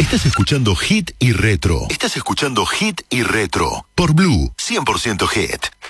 Estás escuchando Hit y Retro. Estás escuchando Hit y Retro. Por Blue, 100% Hit.